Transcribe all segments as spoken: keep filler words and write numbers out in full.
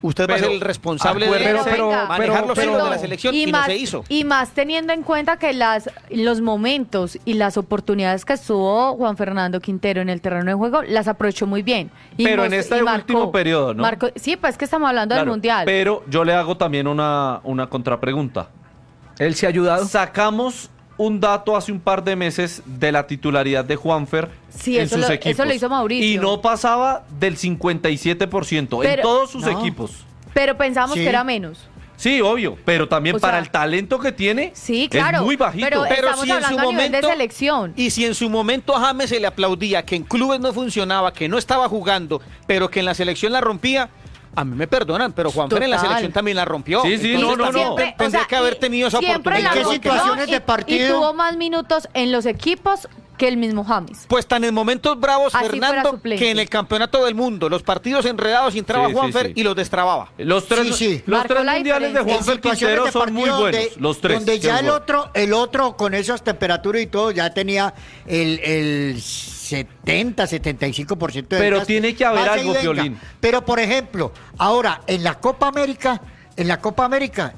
Usted pero, va a ser el responsable de pero, pero, manejar los hilos de la selección y, y más, no se hizo. Y más teniendo en cuenta que las los momentos y las oportunidades que estuvo Juan Fernando Quintero en el terreno de juego las aprovechó muy bien. Y pero en este marcó, último periodo, ¿no? Marcó, sí, pues que estamos hablando claro, del Mundial. Pero yo le hago también una, una contrapregunta. ¿Él se ha ayudado? Sacamos un dato hace un par de meses de la titularidad de Juanfer sí, en eso sus lo, equipos. Eso lo hizo Mauricio. Y no pasaba del cincuenta y siete por ciento pero, en todos sus no. equipos. Pero pensamos sí. que era menos. Sí, obvio, pero también o para sea, el talento que tiene sí, claro, es muy bajito. Pero, pero estamos si hablando en su a nivel momento, de selección. Y si en su momento a James se le aplaudía que en clubes no funcionaba, que no estaba jugando, pero que en la selección la rompía, a mí me perdonan, pero Juanfer en la selección también la rompió. Sí, sí, Entonces, no, no, siempre, no. Tendría o sea, que haber tenido esa oportunidad. ¿En qué situaciones y, de partido? Y tuvo más minutos en los equipos que el mismo James. Pues tan en momentos bravos, así Fernando, que en el campeonato del mundo, los partidos enredados entraba sí, Juanfer sí, sí. y los destrababa. Los tres, sí, sí. Los tres mundiales de Juanfer Quintero son muy buenos, donde, los tres. Donde ya el otro, el otro con esas temperaturas y todo, ya tenía el, el setenta, setenta y cinco por ciento de Pero desgaste. tiene que haber algo, Piolín. Pero, por ejemplo, ahora, en la Copa América, en la Copa América,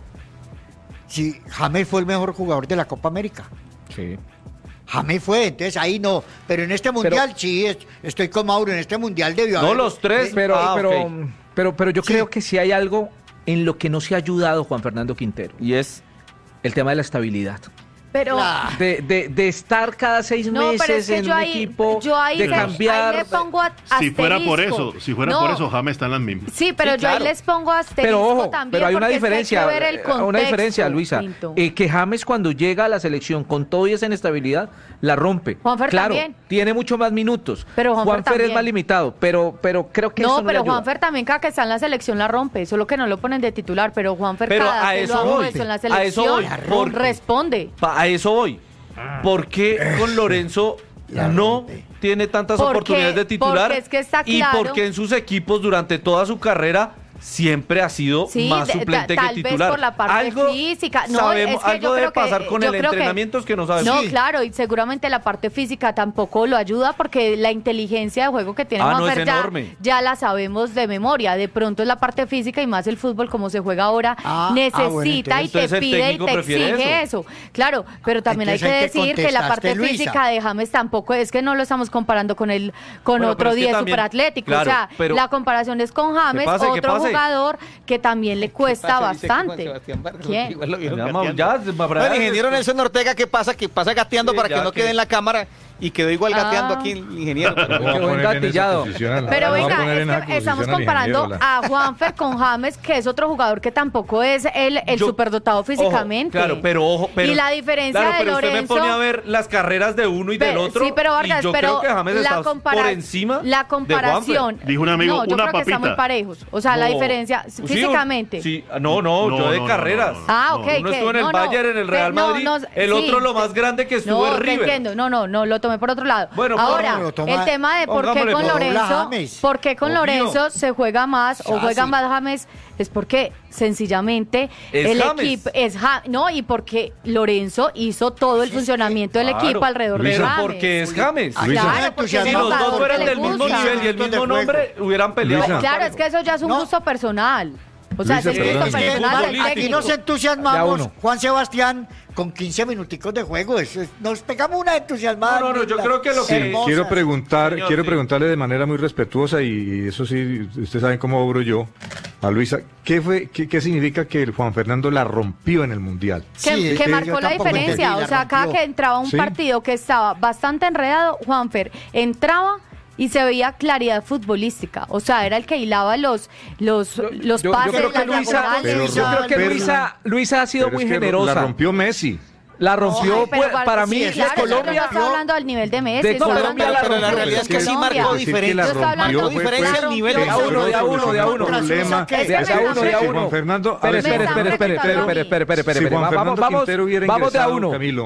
sí, James fue el mejor jugador de la Copa América. Sí. James fue, entonces ahí no, pero en este mundial pero, sí, es, estoy con Mauro, en este mundial debió no haber... No, los tres, eh, pero, ah, pero, okay. pero, pero yo sí. creo que sí hay algo en lo que no se ha ayudado Juan Fernando Quintero, y es el tema de la estabilidad. Pero de, de, de estar cada seis no, meses es que en yo un ahí, equipo, yo ahí de le, cambiar. Ahí le pongo a, si fuera por eso, si fuera no. por eso, James está en las mismas. Sí, pero sí, yo claro. ahí les pongo asterisco pero ojo, también. Pero hay una diferencia, hay que ver el contexto, una diferencia, Luisa, eh, que James cuando llega a la selección con todo y esa inestabilidad la rompe. Juanfer claro, también. Tiene mucho más minutos. Pero Juanfer, Juanfer es más limitado, pero, pero creo que no, eso no pero le ayuda. Juanfer también cada que está en la selección la rompe, solo que no lo ponen de titular, pero Juanfer pero cada a que eso lo voy, eso en la a selección eso voy, porque, responde. A eso voy. ¿Por qué con Lorenzo no tiene tantas porque, oportunidades de titular? Porque es que está claro. Y porque en sus equipos durante toda su carrera siempre ha sido sí, más suplente de, tal que titular. Vez por la parte algo física. No, sabemos, es que algo yo debe creo pasar que, con el entrenamiento que, que no sabemos. No, sí. claro, y seguramente la parte física tampoco lo ayuda porque la inteligencia de juego que tiene ah, Juanfer no, ya, ya la sabemos de memoria. De pronto es la parte física y más el fútbol como se juega ahora ah, necesita ah, bueno, entonces, y te pide y te exige eso. eso. Claro, pero también entonces hay que hay decir que que la parte Luisa. física de James tampoco es que no lo estamos comparando con el con bueno, otro diez superatlético. Claro, o sea, pero, la comparación es con James, pase, otro jugador que también le cuesta bastante. ¿Quién? Ya, el ingeniero Nelson Ortega, ¿qué pasa? Que pasa gateando sí, para que no que... quede en la cámara y quedó igual gateando ah. aquí el ingeniero. Pero, qué buen gatillado. Pero venga, es que estamos comparando a Juanfer con James, que es otro jugador que tampoco es el, el Yo, superdotado físicamente. Ojo, claro, pero ojo, pero, y la diferencia claro, de pero Lorenzo. Usted me pone a ver las carreras de uno y pero, del otro. Sí, pero Vargas, y yo pero creo que James la está compara por encima. La comparación. De Dijo un amigo, no, yo una creo papita. que están muy parejos. O sea, no. la diferencia Sí, físicamente. Sí, no, no, no yo de no, carreras. No, no, no, ah, ok. Uno estuvo en el Bayern, en el Real Madrid. El otro lo más grande que estuvo en River. Entiendo, no, no, no, lo tomé por otro lado. Bueno, ahora, el tema de por qué con Lorenzo, por qué con Lorenzo se juega más o juega más James es porque sencillamente el equipo es James, no, y porque Lorenzo hizo todo el funcionamiento del equipo alrededor de James. Pero porque es James. Claro, porque si los dos fueran del mismo nivel y el mismo nombre, hubieran peleado. Claro, es que eso ya es un gusto personal. O sea, Luisa, es el gusto personal. Aquí nos entusiasmamos, Juan Sebastián, con quince minuticos de juego. Eso es, nos pegamos una entusiasmada. No, no, no, yo creo que lo que... Sí, quiero preguntar, Señor, quiero sí. preguntarle de manera muy respetuosa, y eso sí, ustedes saben cómo obro yo, a Luisa, ¿qué fue, qué, qué significa que el Juan Fernando la rompió en el Mundial? Que, Sí, que sí, marcó yo la tampoco diferencia, entendí, o sea, la cada rompió. que entraba un ¿Sí? partido que estaba bastante enredado, Juanfer entraba y se veía claridad futbolística, o sea, era el que hilaba los los los yo, pases, yo creo que las Luisa, diagonales. yo creo que pero- Luisa, Luisa ha sido Pero muy es que generosa. La rompió Messi. La rompió, Ay, pero pues, para, para sí, mí, claro, de yo no Colombia. estoy hablando al nivel de Messi, de estoy Colombia hablando la de pero la rompió. realidad es que sí Colombia. marcó Decir que diferencia. la Yo estoy hablando rompió de fue- diferencia fue- al nivel De a uno, de a uno, de a uno. Problema. Es que De a me uno, de a están uno. Juan Fernando, a Espere, ver, espere, espere, espere, espere, espere, espere, espere, si Juan vamos, Fernando vamos, Quintero hubiera vamos de a ingresado, uno. Camilo,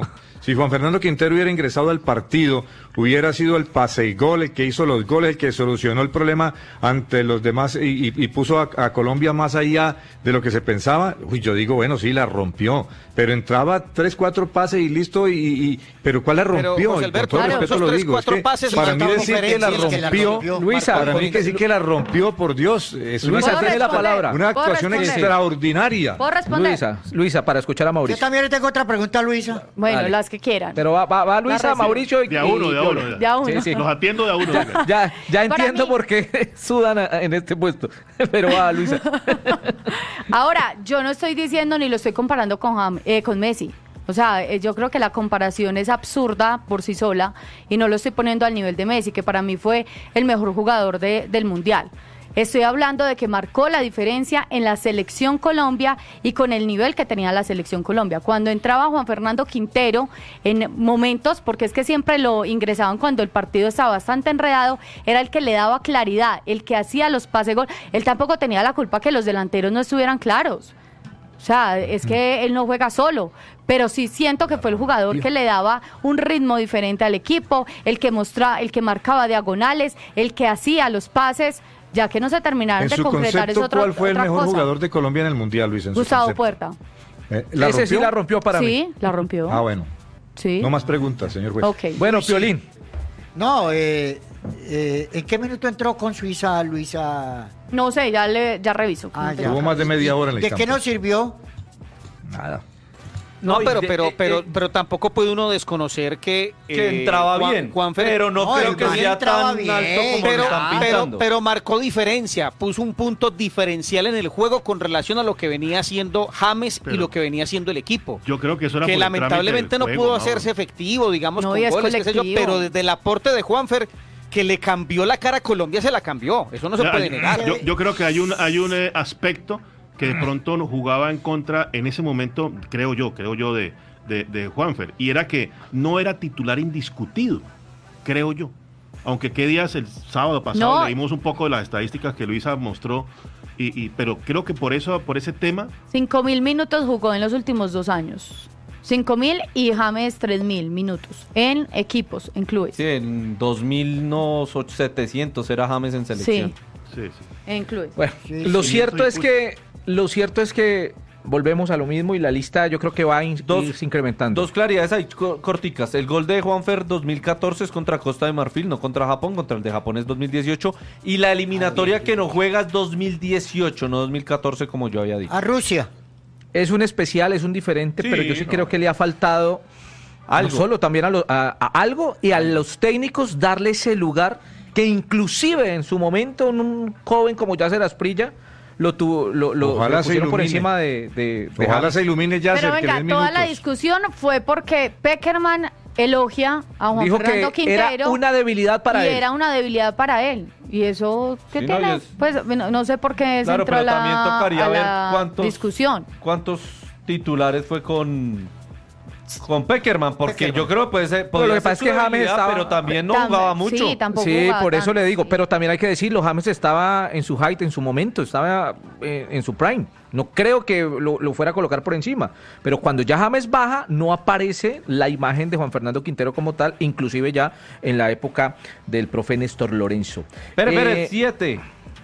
Si Juan Fernando Quintero hubiera ingresado al partido, hubiera sido el pase y gol, el que hizo los goles, el que solucionó el problema ante los demás y, y, y puso a, a Colombia más allá de lo que se pensaba, uy, yo digo, bueno, sí, la rompió, pero entraba tres, cuatro pases y listo, y, y pero ¿cuál la rompió? Pero, José Alberto, con todo claro, respeto lo tres, digo, es que pases para mí marcaron decir que la diferencias, rompió, que la rompió, Luisa, para mí que sí Marco, que la rompió, por Dios, es una, Luisa, tiene la responder? palabra. una ¿Puedo actuación responder? extraordinaria. ¿Puedo responder? Luisa, Luisa, para escuchar a Yo Mauricio. también le tengo otra pregunta, Luisa. Bueno, Dale. las que quieran. Pero va, va, va Luisa, recibo. Mauricio y De a uno, y- de a y- uno. De a uno. Sí, sí. Los atiendo de a uno. oiga. Ya, ya Para entiendo mí- por qué sudan a- en este puesto. Pero va, Luisa. Ahora, yo no estoy diciendo ni lo estoy comparando con, Jam- eh, con Messi. O sea, eh, yo creo que la comparación es absurda por sí sola y no lo estoy poniendo al nivel de Messi, que para mí fue el mejor jugador de- del Mundial. Estoy hablando de que marcó la diferencia en la selección Colombia y con el nivel que tenía la selección Colombia. Cuando entraba Juan Fernando Quintero en momentos, porque es que siempre lo ingresaban cuando el partido estaba bastante enredado, era el que le daba claridad, el que hacía los pases gol. Él tampoco tenía la culpa que los delanteros no estuvieran claros. O sea, es que él no juega solo, pero sí siento que fue el jugador que le daba un ritmo diferente al equipo, el que mostraba, el que marcaba diagonales, el que hacía los pases. Ya que no se terminaron En de su concretar, es concepto, otra, ¿cuál fue el otra mejor cosa. jugador de Colombia en el Mundial, Luis? En su Gustavo concepto? Puerta. Eh, ¿la Ese sí rompió? la rompió para mí. Sí, la rompió. Ah, bueno. Sí. No más preguntas, señor juez. Ok. Bueno, Piolín. No, eh, eh, ¿en qué minuto entró con Suiza, Luisa? No sé, ya le ya reviso. Ah, No te- ya. Tuvo más de media hora en el ¿De campo. qué nos sirvió? Nada. No, No, y pero, de- pero, eh, pero, eh, pero tampoco puede uno desconocer que... Que eh, entraba Juan- bien, Juanfer- pero no, No, creo el que man sea entraba tan bien, alto como pero, lo están pero, pintando. pero marcó diferencia, puso un punto diferencial en el juego con relación a lo que venía haciendo James y Pero- lo que venía haciendo el equipo. Yo creo que eso era Que por el lamentablemente trámite no del pudo juego, hacerse Mauro. efectivo, digamos, No, con y es goles, qué sé yo, colectivo. pero desde el aporte de Juanfer, que le cambió la cara a Colombia, se la cambió. Eso no se Ya, puede hay- negar. Yo, yo creo que hay un, hay un eh, aspecto que de pronto nos jugaba en contra en ese momento, creo yo, creo yo, de, de, de Juanfer, y era que no era titular indiscutido, creo yo. Aunque qué días el sábado pasado No. leímos un poco de las estadísticas que Luisa mostró, y, y, pero creo que por eso, por ese tema, Cinco mil minutos jugó en los últimos dos años. Cinco mil y James tres mil minutos en equipos, en clubes. Sí, en dos mil setecientos era James en selección. sí, sí. En clubes. Bueno, Sí, lo sí, cierto soy es que lo cierto es que volvemos a lo mismo y la lista yo creo que va a in- Dos- irse incrementando. Dos claridades ahí co- corticas. El gol de Juanfer dos mil catorce es contra Costa de Marfil, no contra Japón. Contra el de Japón es dos mil dieciocho. Y la eliminatoria que no juega es dos mil dieciocho, no dos mil catorce como yo había dicho. A Rusia. Es un especial, es un diferente, Sí, pero yo sí no. creo que le ha faltado Algo. no solo también a, lo- a- a algo y a los técnicos darle ese lugar que inclusive en su momento un joven como Yasser Asprilla lo tuvo, lo, lo, Ojalá lo se pusieron por ilumine. encima de, de, de Ojalá James. se ilumine ya. Pero venga, toda la discusión fue porque Peckerman elogia a Juan Dijo Fernando que Quintero. era una debilidad para y él. era una debilidad para él. ¿Y eso qué Sí, no, tiene? y es- Pues no, no sé por qué se Claro, entró a pero también la, tocaría a ver la cuántos- discusión. ¿Cuántos titulares fue con con Peckerman? Porque Peckerman. yo creo que puede ser, Pero podría lo que ser pasa es su que James debilidad, estaba- pero también no Tam- jugaba mucho. Sí, tampoco Sí, jugaba por eso tanto, le digo, sí. pero también hay que decirlo, James estaba en su height, en su momento, estaba eh, en su prime. No creo que lo, lo fuera a colocar por encima, pero cuando ya James baja, no aparece la imagen de Juan Fernando Quintero como tal, inclusive ya en la época del profe Néstor Lorenzo. Espere, espere, Eh, siete.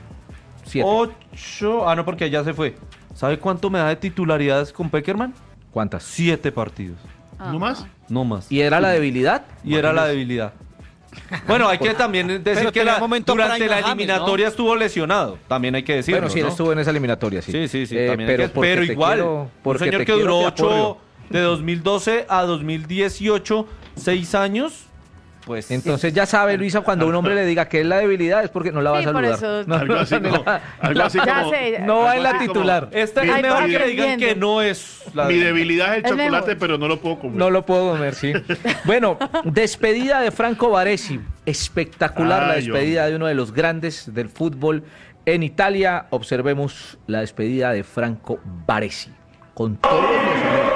siete. Ocho. Ah, no, porque ya se fue. ¿Sabe cuánto me da de titularidades con Peckerman? ¿Cuántas? Siete partidos. ¿No más? No más. ¿Y era la debilidad? Y era la debilidad. Bueno, hay que también decir Pero que tenía la- momento durante prime la James, eliminatoria ¿no? estuvo lesionado. También hay que decirlo. Bueno, sí, él ¿no? estuvo en esa eliminatoria, sí. Sí, sí, sí. Eh, también hay pero que- porque pero te igual, quiero- un porque señor te que quiero duró te ocho, apoyo. de dos mil doce a dos mil dieciocho, seis años, pues... Entonces ya sabe, Luisa, cuando un hombre le diga que es la debilidad es porque no la va Sí, a por saludar. eso- No, Algo así no, como, no, algo así Ya como- sé. no va algo en la así como, titular. Esta Mi- es mejor mi- que digan viendo. que no es la Mi debilidad es el Es mejor. chocolate, pero no lo puedo comer. No lo puedo comer, sí. Bueno, despedida de Franco Baresi. Espectacular la Ay, despedida hombre. de uno de los grandes del fútbol en Italia. Observemos la despedida de Franco Baresi. Con todos los